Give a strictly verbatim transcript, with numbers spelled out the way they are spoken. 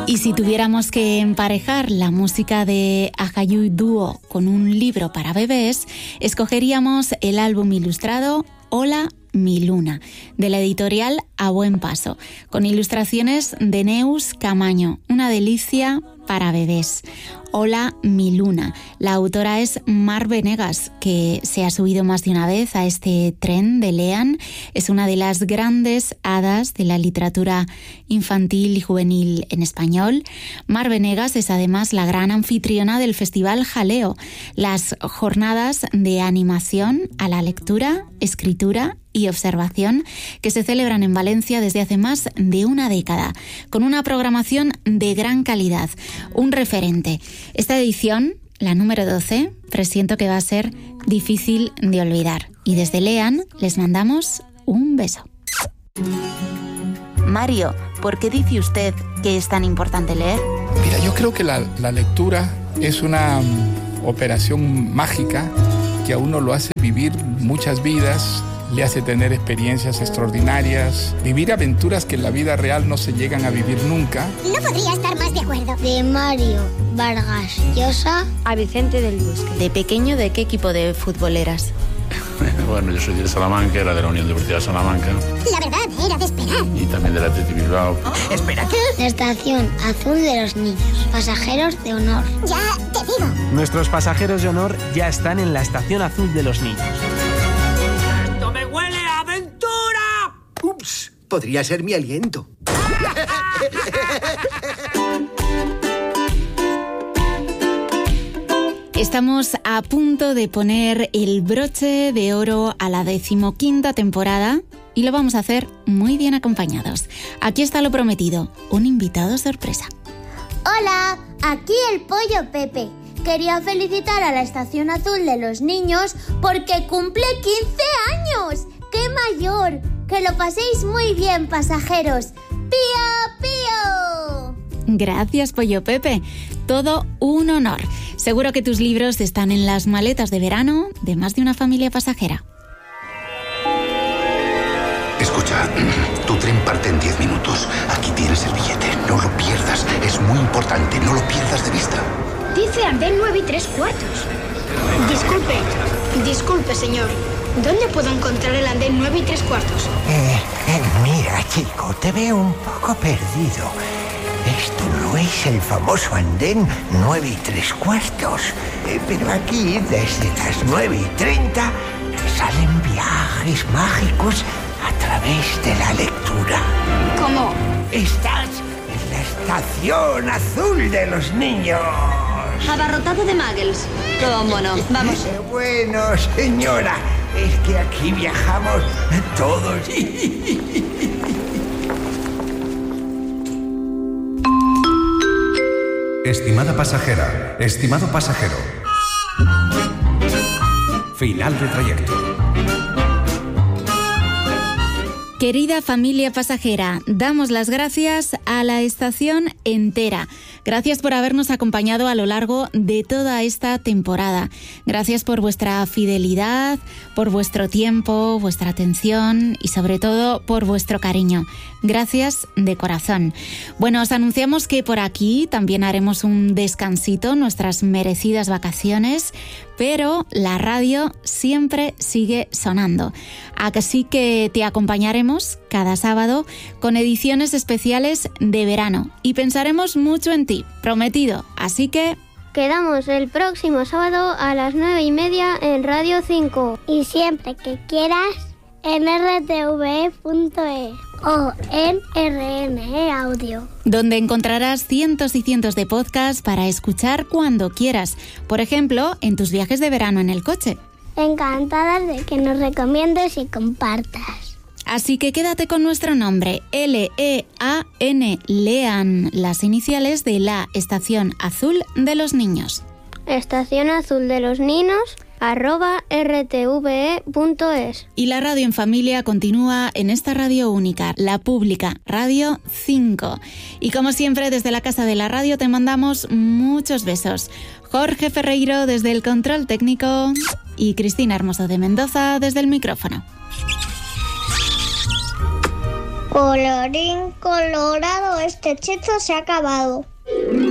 Y si tuviéramos que emparejar la música de Ajayú Dúo con un libro para bebés, escogeríamos el álbum ilustrado Hola, mi luna, de la editorial A Buen Paso, con ilustraciones de Neus Camaño, una delicia para bebés. Hola, mi luna. La autora es Mar Venegas, que se ha subido más de una vez a este tren de Lean. Es una de las grandes hadas de la literatura infantil y juvenil en español. Mar Venegas es además la gran anfitriona del Festival Jaleo, las jornadas de animación a la lectura, escritura y observación que se celebran en Valencia desde hace más de una década, con una programación de gran calidad, un referente. Esta edición, la número doce, presiento que va a ser difícil de olvidar. Y desde Lean les mandamos un beso. Mario, ¿por qué dice usted que es tan importante leer? Mira, yo creo que la, la lectura es una um, operación mágica que a uno lo hace vivir muchas vidas, le hace tener experiencias extraordinarias, vivir aventuras que en la vida real no se llegan a vivir nunca. No podría estar más de acuerdo. De Mario Vargas Llosa a Vicente del Bosque. De pequeño, ¿de qué equipo de futboleras? Bueno, yo soy de Salamanca, era de la Unión Deportiva de Salamanca. La verdad, era de esperar. Y también del Athletic Bilbao. Oh, espera, ¿qué? La estación azul de los niños. Pasajeros de honor. Ya te digo. Nuestros pasajeros de honor ya están en la estación azul de los niños. ¡Esto me huele a aventura! Ups, podría ser mi aliento. Estamos a punto de poner el broche de oro a la decimoquinta temporada y lo vamos a hacer muy bien acompañados. Aquí está lo prometido, un invitado sorpresa. Hola, aquí el Pollo Pepe. Quería felicitar a la Estación Azul de los Niños porque cumple quince años. ¡Qué mayor! Que lo paséis muy bien, pasajeros. ¡Pío, pío! Gracias, Pollo Pepe. Todo un honor. Seguro que tus libros están en las maletas de verano de más de una familia pasajera. Escucha, tu tren parte en diez minutos. Aquí tienes el billete. No lo pierdas. Es muy importante. No lo pierdas de vista. Dice andén nueve y tres cuartos. Disculpe, disculpe, señor. ¿Dónde puedo encontrar el andén nueve y tres cuartos? Eh, eh, mira, chico, te veo un poco perdido. Esto no es el famoso andén nueve y tres cuartos. Eh, pero aquí, desde las nueve y treinta, salen viajes mágicos a través de la lectura. ¿Cómo? Estás en la Estación Azul de los Niños. Abarrotado de muggles. ¿Cómo no? Vamos. Eh, bueno, señora, es que aquí viajamos todos. Estimada pasajera, estimado pasajero. Final de trayecto. Querida familia pasajera, damos las gracias a la estación entera. Gracias por habernos acompañado a lo largo de toda esta temporada. Gracias por vuestra fidelidad, por vuestro tiempo, vuestra atención y sobre todo por vuestro cariño. Gracias de corazón. Bueno, os anunciamos que por aquí también haremos un descansito, nuestras merecidas vacaciones, pero la radio siempre sigue sonando. Así que te acompañaremos cada sábado con ediciones especiales de verano y pensaremos mucho en ti, prometido. Así que quedamos el próximo sábado a las nueve y media en Radio cinco. Y siempre que quieras en r t v e punto e s o en R N E Audio, donde encontrarás cientos y cientos de podcasts para escuchar cuando quieras. Por ejemplo, en tus viajes de verano en el coche. Encantadas de que nos recomiendes y compartas. Así que quédate con nuestro nombre, L E A N, Lean, las iniciales de la Estación Azul de los Niños. Estación Azul de los Niños, arroba r t v e punto e s. Y la radio en familia continúa en esta radio única, la pública, Radio cinco. Y como siempre, desde la Casa de la Radio te mandamos muchos besos. Jorge Ferreiro desde el control técnico y Cristina Hermoso de Mendoza desde el micrófono. Colorín colorado, este hechizo se ha acabado.